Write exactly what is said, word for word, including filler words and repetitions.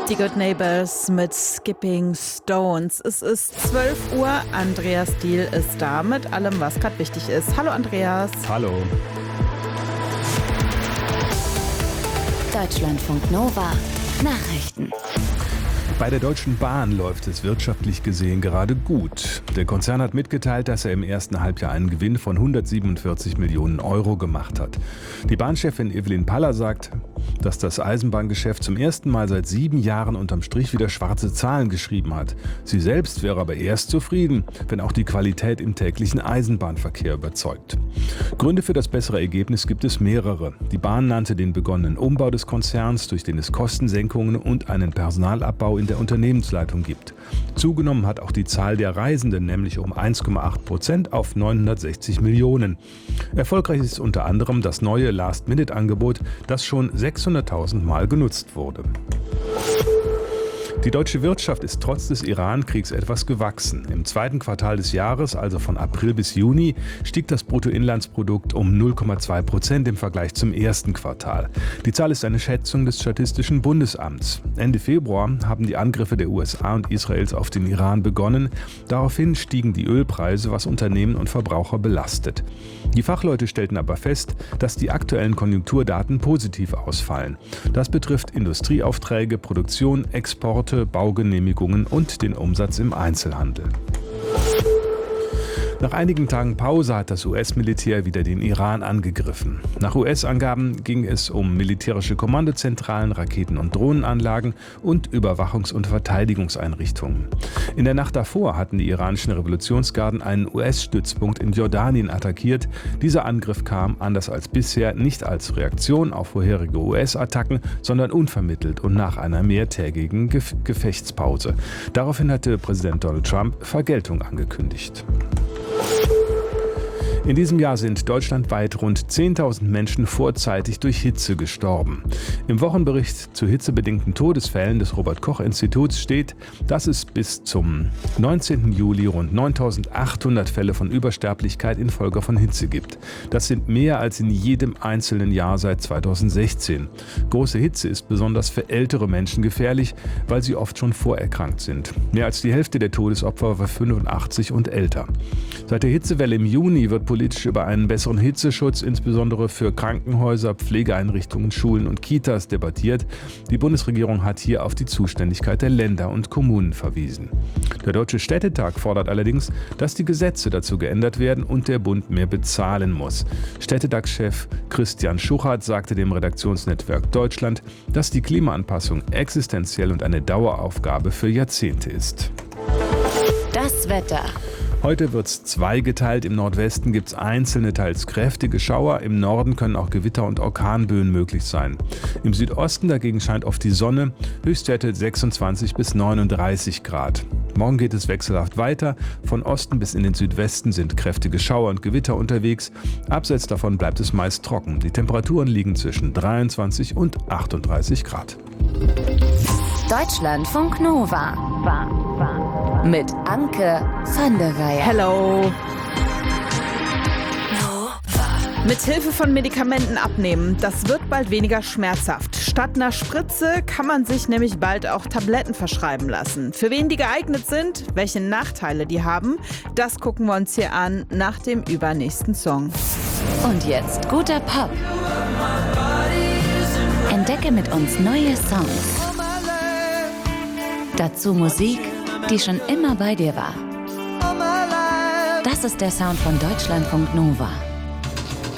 Die Good Neighbors mit Skipping Stones. Es ist zwölf Uhr, Andreas Diehl ist da mit allem, was gerade wichtig ist. Hallo Andreas. Hallo. Deutschlandfunk Nova. Nachrichten. Bei der Deutschen Bahn läuft es wirtschaftlich gesehen gerade gut. Der Konzern hat mitgeteilt, dass er im ersten Halbjahr einen Gewinn von hundertsiebenundvierzig Millionen Euro gemacht hat. Die Bahnchefin Evelyn Paller sagt, dass das Eisenbahngeschäft zum ersten Mal seit sieben Jahren unterm Strich wieder schwarze Zahlen geschrieben hat. Sie selbst wäre aber erst zufrieden, wenn auch die Qualität im täglichen Eisenbahnverkehr überzeugt. Gründe für das bessere Ergebnis gibt es mehrere. Die Bahn nannte den begonnenen Umbau des Konzerns, durch den es Kostensenkungen und einen Personalabbau in der Unternehmensleitung gibt. Zugenommen hat auch die Zahl der Reisenden, nämlich um eins Komma acht Prozent auf neunhundertsechzig Millionen. Erfolgreich ist unter anderem das neue Last-Minute-Angebot, das schon sechshunderttausend Mal genutzt wurde. Die deutsche Wirtschaft ist trotz des Iran-Kriegs etwas gewachsen. Im zweiten Quartal des Jahres, also von April bis Juni, stieg das Bruttoinlandsprodukt um null Komma zwei Prozent im Vergleich zum ersten Quartal. Die Zahl ist eine Schätzung des Statistischen Bundesamts. Ende Februar haben die Angriffe der U S A und Israels auf den Iran begonnen. Daraufhin stiegen die Ölpreise, was Unternehmen und Verbraucher belastet. Die Fachleute stellten aber fest, dass die aktuellen Konjunkturdaten positiv ausfallen. Das betrifft Industrieaufträge, Produktion, Exporte, Baugenehmigungen und den Umsatz im Einzelhandel. Nach einigen Tagen Pause hat das U S-Militär wieder den Iran angegriffen. Nach U S-Angaben ging es um militärische Kommandozentralen, Raketen- und Drohnenanlagen und Überwachungs- und Verteidigungseinrichtungen. In der Nacht davor hatten die iranischen Revolutionsgarden einen U S-Stützpunkt in Jordanien attackiert. Dieser Angriff kam, anders als bisher, nicht als Reaktion auf vorherige U S-Attacken, sondern unvermittelt und nach einer mehrtägigen Gef- Gefechtspause. Daraufhin hatte Präsident Donald Trump Vergeltung angekündigt. In diesem Jahr sind deutschlandweit rund zehntausend Menschen vorzeitig durch Hitze gestorben. Im Wochenbericht zu hitzebedingten Todesfällen des Robert-Koch-Instituts steht, dass es bis zum neunzehnten Juli rund neuntausendachthundert Fälle von Übersterblichkeit infolge von Hitze gibt. Das sind mehr als in jedem einzelnen Jahr seit zweitausendsechzehn. Große Hitze ist besonders für ältere Menschen gefährlich, weil sie oft schon vorerkrankt sind. Mehr als die Hälfte der Todesopfer war fünfundachtzig und älter. Seit der Hitzewelle im Juni wird politisch über einen besseren Hitzeschutz, insbesondere für Krankenhäuser, Pflegeeinrichtungen, Schulen und Kitas, debattiert. Die Bundesregierung hat hier auf die Zuständigkeit der Länder und Kommunen verwiesen. Der Deutsche Städtetag fordert allerdings, dass die Gesetze dazu geändert werden und der Bund mehr bezahlen muss. Städtetagschef Christian Schuchart sagte dem Redaktionsnetzwerk Deutschland, dass die Klimaanpassung existenziell und eine Daueraufgabe für Jahrzehnte ist. Das Wetter. Heute wird es zweigeteilt. Im Nordwesten gibt es einzelne, teils kräftige Schauer. Im Norden können auch Gewitter und Orkanböen möglich sein. Im Südosten dagegen scheint oft die Sonne. Höchstwerte sechsundzwanzig bis neununddreißig Grad. Morgen geht es wechselhaft weiter. Von Osten bis in den Südwesten sind kräftige Schauer und Gewitter unterwegs. Abseits davon bleibt es meist trocken. Die Temperaturen liegen zwischen dreiundzwanzig und achtunddreißig Grad. Deutschlandfunk Nova. Mit Anke van der Weyer. Hello. Mit Hilfe von Medikamenten abnehmen, das wird bald weniger schmerzhaft. Statt einer Spritze kann man sich nämlich bald auch Tabletten verschreiben lassen. Für wen die geeignet sind, welche Nachteile die haben, das gucken wir uns hier an nach dem übernächsten Song. Und jetzt guter Pop. Entdecke mit uns neue Songs. Dazu Musik, die schon immer bei dir war. Das ist der Sound von Deutschlandfunk Nova.